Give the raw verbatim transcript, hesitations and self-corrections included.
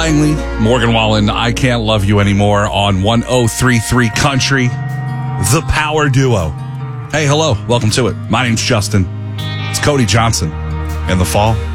Langley, Morgan Wallen, I Can't Love You Anymore on one oh three point three Country, the power duo. Hey, hello, welcome to it. My name's Justin. It's Cody Johnson. In the fall,